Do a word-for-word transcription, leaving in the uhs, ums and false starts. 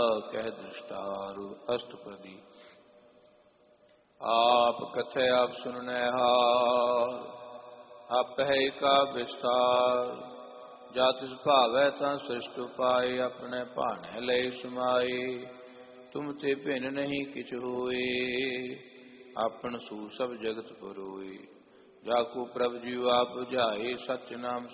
ਕਹਿ ਦ੍ਰਿਸ਼ਟਾਰ ਅਸ਼ਟਪਦੀ। ਆਪ ਕਥੇ ਆਪ ਸੁਨਨੇ ਹਾਰ, ਆਪਹਿ ਕਾ ਵਿਸਤਾਰ। ਜਾ ਤਿਸ ਭਾਵੈ ਤਾਂ ਸ੍ਰਿਸ਼ਟ ਉਪਾਏ, ਆਪਣੇ ਭਾਣੇ ਲਈ ਸਮਾਈ। ਤੁਮ ਤੇ ਭਿੰਨ ਨਹੀਂ ਕਿਛ ਹੋਈ, ਆਪਨ ਸੂ ਸਭ ਜਗਤ ਪਰੋਈ। ਜਾਕੂ ਪ੍ਰਭ ਜੀਉ ਆਪ ਬੁਝਾਈ, ਸਚ ਨਾਮ